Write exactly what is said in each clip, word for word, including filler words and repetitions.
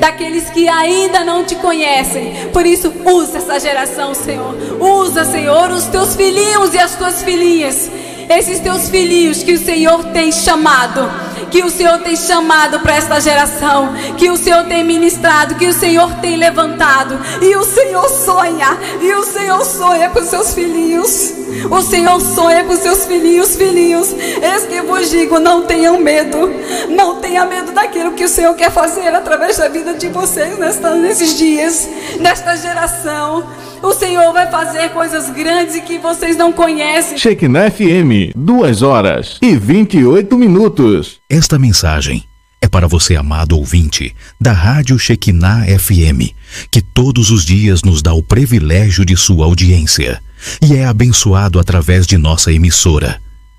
daqueles que ainda não te conhecem. Por isso, usa essa geração, Senhor. Usa, Senhor, os teus filhinhos e as tuas filhinhas, esses teus filhinhos que o Senhor tem chamado, que o Senhor tem chamado para esta geração, que o Senhor tem ministrado, que o Senhor tem levantado. E o Senhor sonha, e o Senhor sonha com os seus filhinhos. O Senhor sonha com os seus filhinhos, filhinhos. Eis que vos digo, não tenham medo. Não tenha medo daquilo que o Senhor quer fazer através da vida de vocês nesta, nesses dias, nesta geração. O Senhor vai fazer coisas grandes e que vocês não conhecem. Shekinah F M, duas horas e vinte e oito minutos. Esta mensagem é para você, amado ouvinte da Rádio Shekinah F M, que todos os dias nos dá o privilégio de sua audiência e é abençoado através de nossa emissora.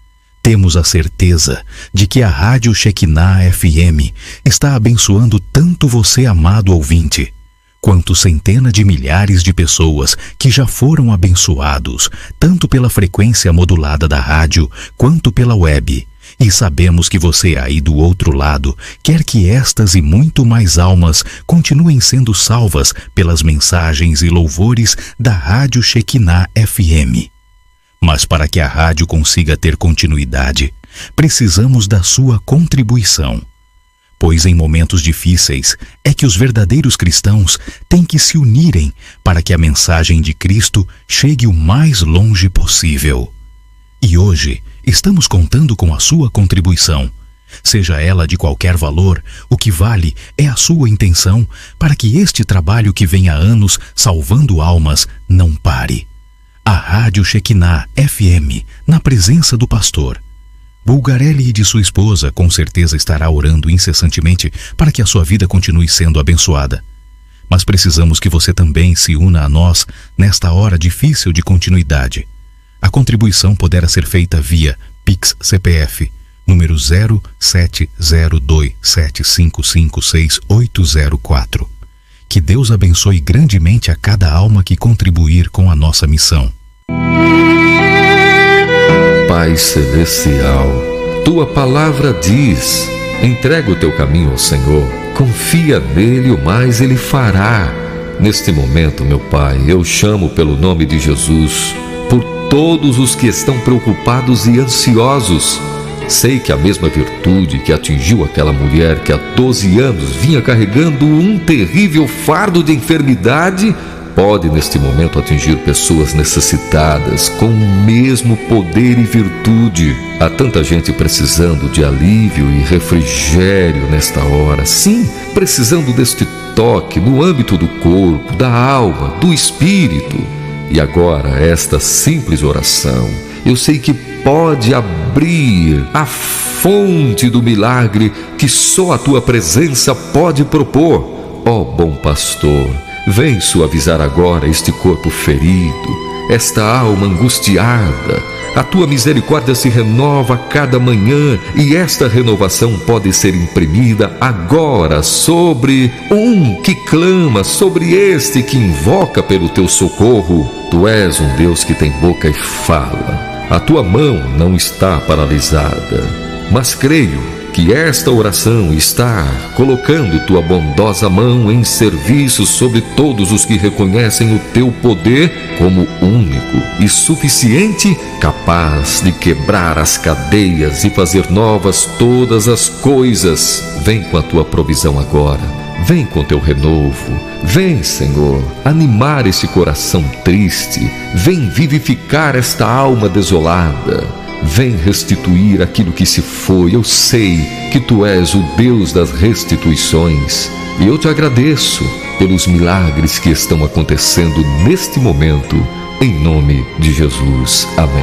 Temos a certeza de que a Rádio Shekinah F M está abençoando tanto você, amado ouvinte, quanto centenas de milhares de pessoas que já foram abençoados, tanto pela frequência modulada da rádio, quanto pela web. E sabemos que você aí do outro lado quer que estas e muito mais almas continuem sendo salvas pelas mensagens e louvores da Rádio Shekinah F M. Mas para que a rádio consiga ter continuidade, precisamos da sua contribuição. Pois em momentos difíceis é que os verdadeiros cristãos têm que se unirem para que a mensagem de Cristo chegue o mais longe possível. E hoje estamos contando com a sua contribuição. Seja ela de qualquer valor, o que vale é a sua intenção para que este trabalho que vem há anos salvando almas não pare. A Rádio Shekinah F M, na presença do pastor Bulgarelli e de sua esposa, com certeza estará orando incessantemente para que a sua vida continue sendo abençoada. Mas precisamos que você também se una a nós nesta hora difícil de continuidade. A contribuição poderá ser feita via Pix C P F, número zero sete zero dois sete cinco cinco seis oito zero quatro. Que Deus abençoe grandemente a cada alma que contribuir com a nossa missão. Pai Celestial, Tua palavra diz: entrega o teu caminho ao Senhor, confia nele, o mais ele fará. Neste momento, meu Pai, eu chamo pelo nome de Jesus por todos os que estão preocupados e ansiosos. Sei que a mesma virtude que atingiu aquela mulher que há doze anos vinha carregando um terrível fardo de enfermidade pode neste momento atingir pessoas necessitadas com o mesmo poder e virtude. Há tanta gente precisando de alívio e refrigério nesta hora. Sim, precisando deste toque no âmbito do corpo, da alma, do espírito. E agora esta simples oração, eu sei que pode abrir a fonte do milagre que só a tua presença pode propor. Ó bom pastor, vem suavizar agora este corpo ferido, esta alma angustiada. A tua misericórdia se renova a cada manhã e esta renovação pode ser imprimida agora sobre um que clama, sobre este que invoca pelo teu socorro. Tu és um Deus que tem boca e fala. A tua mão não está paralisada, mas creio que esta oração está colocando tua bondosa mão em serviço sobre todos os que reconhecem o teu poder como único e suficiente, capaz de quebrar as cadeias e fazer novas todas as coisas. Vem com a tua provisão agora, vem com teu renovo, vem, Senhor, animar esse coração triste, vem vivificar esta alma desolada. Vem restituir aquilo que se foi. Eu sei que Tu és o Deus das restituições. E eu Te agradeço pelos milagres que estão acontecendo neste momento. Em nome de Jesus. Amém.